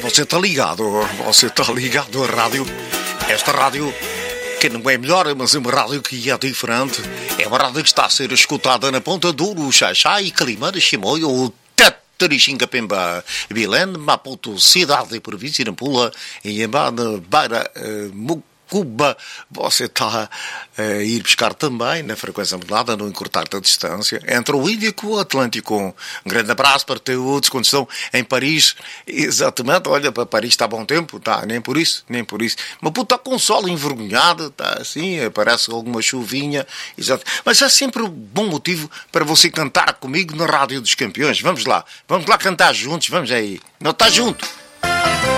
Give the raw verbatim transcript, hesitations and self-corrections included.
você está ligado, você está ligado à rádio. Esta rádio, que não é melhor, mas é uma rádio que é diferente. É uma rádio que está a ser escutada na Ponta Douro, Xaxai, Calimã, Chimoio, Tatarixinga, Pemba, Vilene, Maputo, Cidade e Província, Nampula, e Embana, Beira, Cuba. Você está a ir buscar também na frequência modulada, no encurtar da distância entre o Índico e o Atlântico. Um grande abraço para todos quando estão em Paris. Exatamente, olha, para Paris está bom tempo, tá, nem por isso, nem por isso. Maputo está com o sol envergonhado, está assim, aparece alguma chuvinha, exato. Mas há sempre um bom motivo para você cantar comigo na Rádio dos Campeões. Vamos lá, vamos lá cantar juntos, vamos aí. Não está junto?